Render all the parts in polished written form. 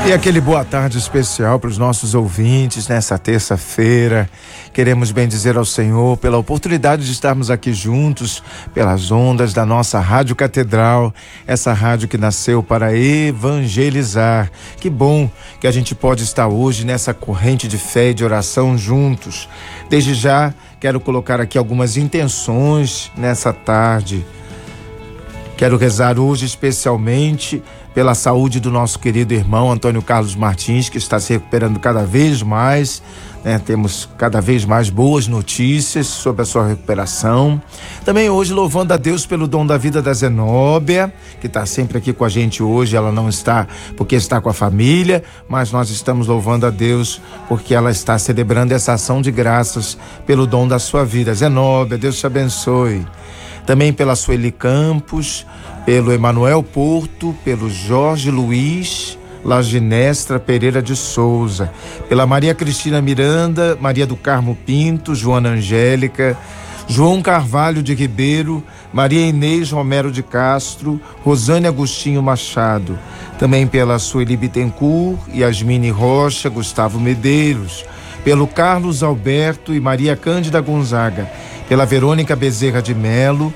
E aquele boa tarde especial para os nossos ouvintes nessa terça-feira. Queremos bendizer ao Senhor pela oportunidade de estarmos aqui juntos pelas ondas da nossa Rádio Catedral, essa rádio que nasceu para evangelizar. Que bom que a gente pode estar hoje nessa corrente de fé e de oração juntos. Desde já quero colocar aqui algumas intenções nessa tarde. Quero rezar hoje especialmente pela saúde do nosso querido irmão Antônio Carlos Martins, que está se recuperando cada vez mais, né? Temos cada vez mais boas notícias sobre a sua recuperação. Também hoje louvando a Deus pelo dom da vida da Zenóbia, que está sempre aqui com a gente hoje. Ela não está porque está com a família, mas nós estamos louvando a Deus porque ela está celebrando essa ação de graças pelo dom da sua vida. Zenóbia, Deus te abençoe. Também pela Sueli Campos, pelo Emanuel Porto, pelo Jorge Luiz Laginestra Pereira de Souza, pela Maria Cristina Miranda, Maria do Carmo Pinto, Joana Angélica, João Carvalho de Ribeiro, Maria Inês Romero de Castro, Rosane Agostinho Machado, também pela Sueli Bittencourt, Yasmine Rocha, Gustavo Medeiros, pelo Carlos Alberto e Maria Cândida Gonzaga, pela Verônica Bezerra de Melo,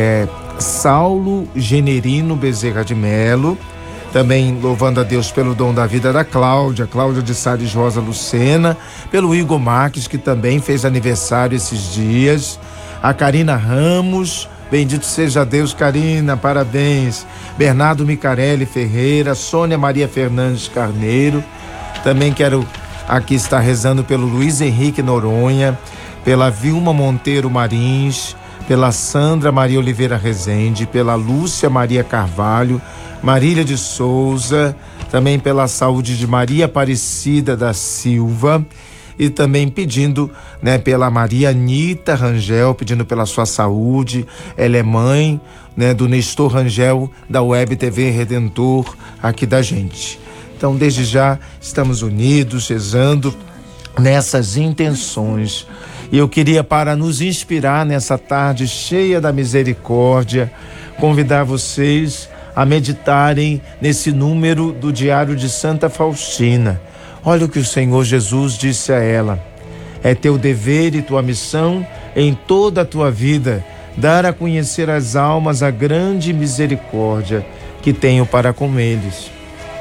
Saulo Generino Bezerra de Melo, também louvando a Deus pelo dom da vida da Cláudia de Salles Rosa Lucena, pelo Igor Marques, que também fez aniversário esses dias, a Karina Ramos, bendito seja Deus, Karina, parabéns, Bernardo Micarelli Ferreira, Sônia Maria Fernandes Carneiro. Também quero aqui estar rezando pelo Luiz Henrique Noronha, pela Vilma Monteiro Marins, pela Sandra Maria Oliveira Rezende, pela Lúcia Maria Carvalho, Marília de Souza, também pela saúde de Maria Aparecida da Silva, e também pedindo, né, pela Maria Anita Rangel, pedindo pela sua saúde. Ela é mãe, né, do Nestor Rangel, da Web TV Redentor, aqui da gente. Então, desde já, estamos unidos, rezando nessas intenções. E eu queria, para nos inspirar nessa tarde cheia da misericórdia, convidar vocês a meditarem nesse número do Diário de Santa Faustina. Olha o que o Senhor Jesus disse a ela: é teu dever e tua missão em toda a tua vida dar a conhecer às almas a grande misericórdia que tenho para com eles,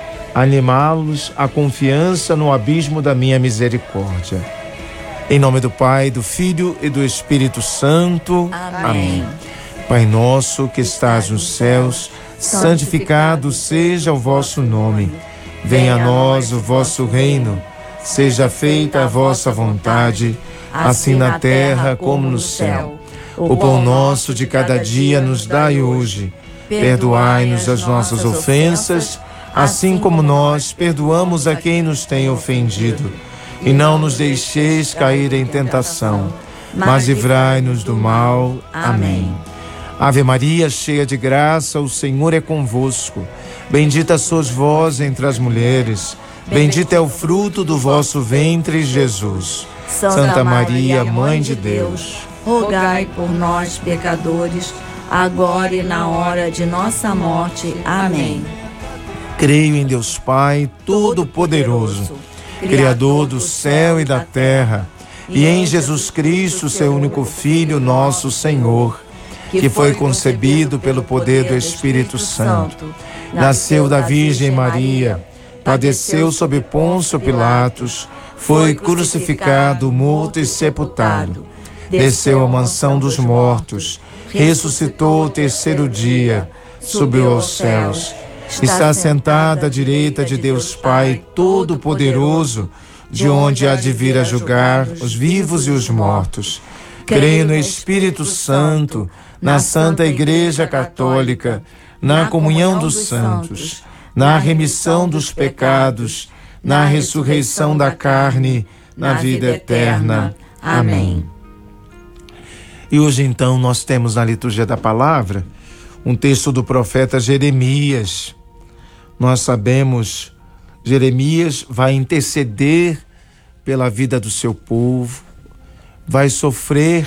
animá-los à confiança no abismo da minha misericórdia. Em nome do Pai, do Filho e do Espírito Santo. Amém. Pai nosso que estás nos céus, santificado seja o vosso nome. Venha a nós o vosso reino. Seja feita a vossa vontade, assim na terra como no céu. O pão nosso de cada dia nos dai hoje. Perdoai-nos as nossas ofensas, assim como nós perdoamos a quem nos tem ofendido. E não nos deixeis cair em tentação, mas livrai-nos do mal. Amém. Ave Maria, cheia de graça, o Senhor é convosco. Bendita sois vós entre as mulheres, bendito é o fruto do vosso ventre, Jesus. Santa Maria, Mãe de Deus, rogai por nós, pecadores, agora e na hora de nossa morte. Amém. Creio em Deus Pai Todo-Poderoso, Criador do céu e da terra, e em Jesus Cristo, seu único Filho, nosso Senhor, que foi concebido pelo poder do Espírito Santo, nasceu da Virgem Maria, padeceu sob Pôncio Pilatos, foi crucificado, morto e sepultado, desceu à mansão dos mortos, ressuscitou ao terceiro dia, subiu aos céus, está sentado à direita de Deus Pai Todo-Poderoso, de onde há de vir a julgar os vivos e os mortos. Creio no Espírito Santo, na Santa Igreja Católica, na comunhão dos santos, na remissão dos pecados, na ressurreição da carne, na vida eterna. Amém. E hoje então nós temos na liturgia da palavra um texto do profeta Jeremias. Nós sabemos, Jeremias vai interceder pela vida do seu povo, vai sofrer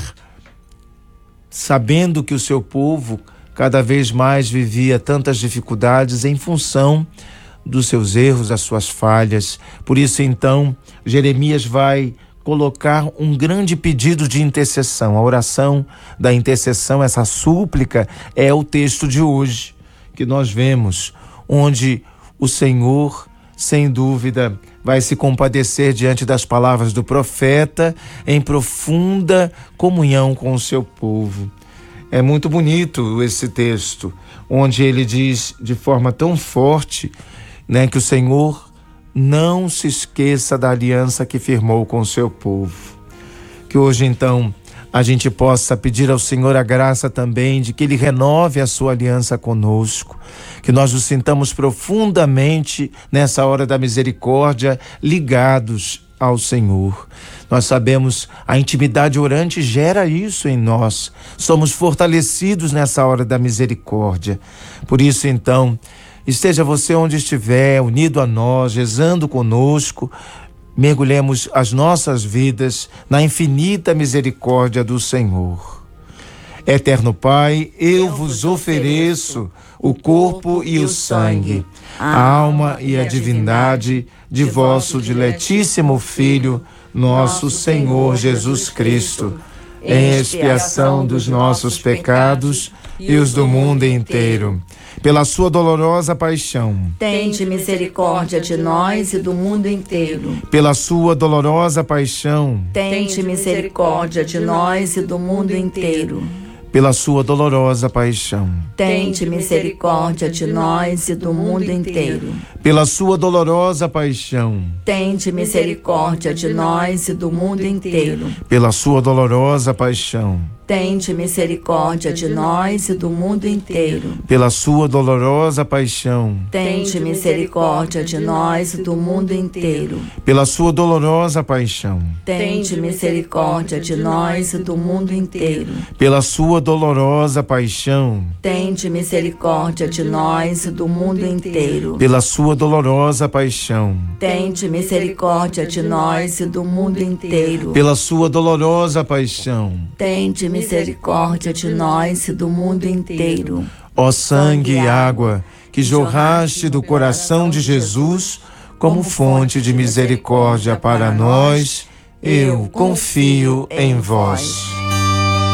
sabendo que o seu povo cada vez mais vivia tantas dificuldades em função dos seus erros, das suas falhas. Por isso, então, Jeremias vai colocar um grande pedido de intercessão. A oração da intercessão, essa súplica, é o texto de hoje que nós vemos, onde o Senhor, sem dúvida, vai se compadecer diante das palavras do profeta em profunda comunhão com o seu povo. É muito bonito esse texto, onde ele diz de forma tão forte, né, que o Senhor não se esqueça da aliança que firmou com o seu povo. Que hoje, então, a gente possa pedir ao Senhor a graça também de que Ele renove a sua aliança conosco, que nós nos sintamos profundamente nessa hora da misericórdia ligados ao Senhor. Nós sabemos, a intimidade orante gera isso em nós. Somos fortalecidos nessa hora da misericórdia. Por isso, então, esteja você onde estiver, unido a nós, rezando conosco, mergulhemos as nossas vidas na infinita misericórdia do Senhor. Eterno Pai, eu vos ofereço o corpo e o sangue, a alma e a divindade de vosso diletíssimo Filho, nosso Senhor Jesus Cristo, em expiação dos nossos pecados e os do mundo inteiro. Pela sua dolorosa paixão, tende misericórdia de nós e do mundo inteiro. Pela sua dolorosa paixão, tende misericórdia de nós e do mundo inteiro. Pela sua dolorosa paixão, tende misericórdia de nós e do mundo inteiro. Pela sua dolorosa paixão, tende misericórdia de nós e do mundo inteiro. Pela sua dolorosa paixão, tende misericórdia de nós e do mundo inteiro. Pela sua dolorosa paixão, tende misericórdia de nós e do mundo inteiro. Pela sua dolorosa paixão, tende misericórdia de nós e do mundo inteiro. Pela sua dolorosa paixão, tende misericórdia de nós e do mundo inteiro. Pela sua dolorosa paixão, tende misericórdia de nós e do mundo inteiro. Pela sua dolorosa paixão, tende misericórdia de nós e do mundo inteiro. Ó sangue e água que jorraste do coração de Jesus como fonte de misericórdia para nós, eu confio em vós.